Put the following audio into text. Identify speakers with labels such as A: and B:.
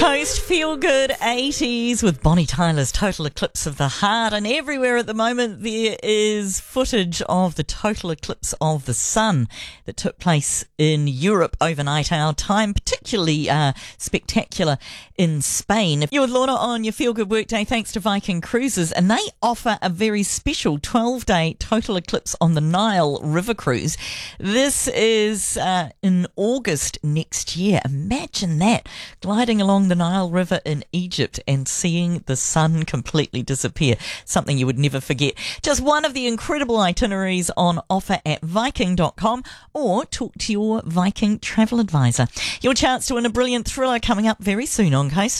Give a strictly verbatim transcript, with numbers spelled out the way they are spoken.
A: Coast, feel good eighties with Bonnie Tyler's Total Eclipse of the Heart, and everywhere at the moment there is footage of the total eclipse of the sun that took place in Europe overnight our time, particularly uh, spectacular in Spain. You're with Lorna on your Feel Good Workday thanks to Viking Cruises, and they offer a very special twelve-day total eclipse on the Nile River cruise. This is uh, in August next year. Imagine that, gliding along the Nile River in Egypt and seeing the sun completely disappear. Something you would never forget. Just one of the incredible itineraries on offer at Viking dot com, or talk to your Viking travel advisor. Your chance to win a brilliant thriller coming up very soon on Coast.